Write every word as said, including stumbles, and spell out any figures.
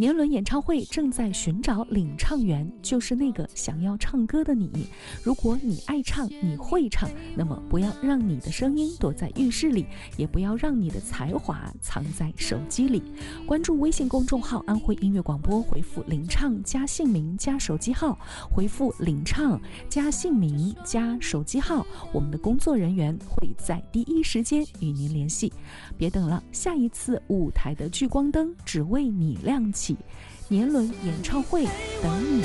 年轮演唱会正在寻找领唱员，就是那个想要唱歌的你。如果你爱唱，你会唱，那么不要让你的声音躲在浴室里，也不要让你的才华藏在手机里。关注微信公众号安徽音乐广播，回复领唱加姓名加手机号，回复领唱加姓名加手机号，我们的工作人员会在第一时间与您联系。别等了，下一次舞台的聚光灯只为你亮起，年轮演唱会等你。